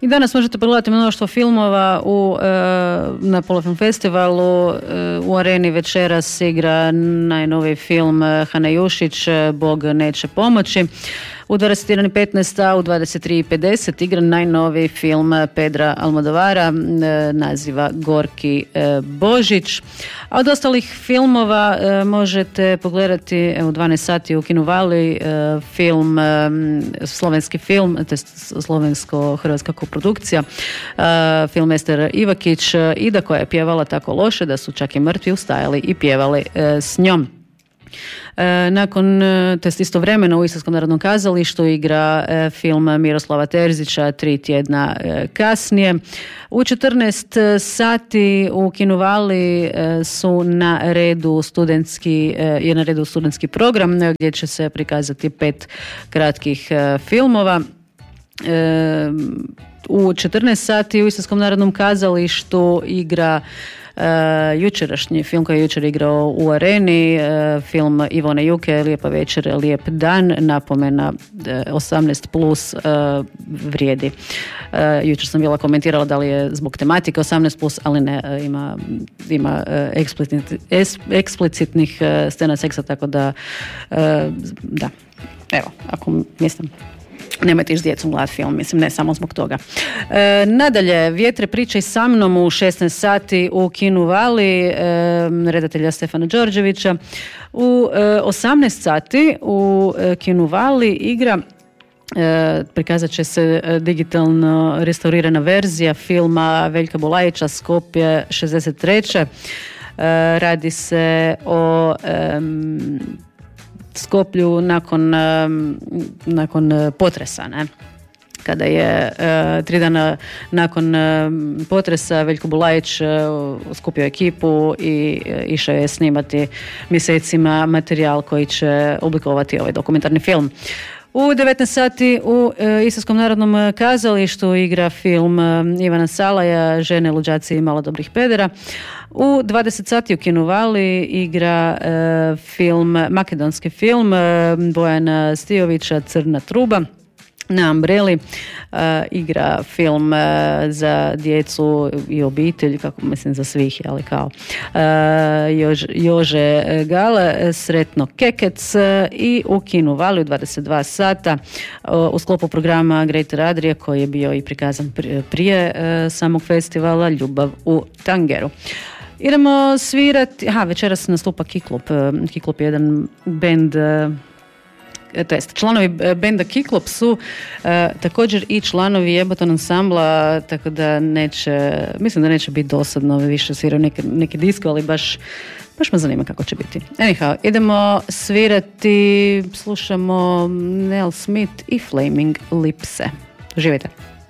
I danas možete pogledati mnoštvo filmova na Polofilm festivalu. U Areni večeras igra najnoviji film Hane Jušić, Bog neće pomoći. U 21.15, a u 23.50 igra najnoviji film Pedra Almodovara, naziva Gorki Božić. A od ostalih filmova možete pogledati u 12 sati u Kinu Vali film, slovenski film, to je slovensko-hrvatska koprodukcija, film Ester Ivakić, Ida, koja je pjevala tako loše da su čak i mrtvi ustajali i pjevali s njom. Nakon, to jest istovremeno u Istarskom narodnom kazalištu igra film Miroslava Terzića 3 tjedna kasnije. U 14 sati u Kinu Vali su na redu studentski program gdje će se prikazati 5 kratkih filmova. U 14 sati u Istarskom narodnom kazalištu igra jučerašnji film koji je jučer igrao u Areni, film Ivone Juke, Lijepa večer, lijep dan, napomena 18+, vrijedi. Jučer sam bila komentirala da li je zbog tematike 18+, ali ne, ima eksplicitnih scena seksa, tako da evo, ako mislim, nemojte ići s djecom gledati film, mislim, ne samo zbog toga. Nadalje, Vjetre pričaj sa mnom u 16 sati u Kinu Vali, redatelja Stefana Đorđevića. U 18 sati u Kinu Vali igra, prikazat će se digitalno restaurirana verzija filma Veljka Bulajića Skopje 63. Radi se o Skoplju nakon potresa, ne? Kada je 3 dana nakon potresa Veljko Bulajić skupio ekipu i išao je snimati mjesecima materijal koji će oblikovati ovaj dokumentarni film. U 19 sati u Istarskom narodnom kazalištu igra film Ivana Salaja Žene, luđaci i malo dobrih pedera. U 20 sati u Kinu Vali igra makedonski film Bojana Stijovića Crna truba. Na Umbrelli igra film za djecu i obitelj, kako mislim za svih, ali kao Jože Gale, Sretno Kekec. I u Kinu Vali u 22 sata u sklopu programa Greater Adria, koji je bio i prikazan prije samog festivala, Ljubav u Tangeru. Idemo svirati, večeras nastupa Kiklop. Kiklop je jedan bend, to jest članovi benda Kiklop su također i članovi Jeboton ansambla, tako da mislim da neće biti dosadno više sviraju neki disko, ali baš me zanima kako će biti. Anyhow, idemo svirati, slušamo Nell Smith i Flaming Lipse. Živite!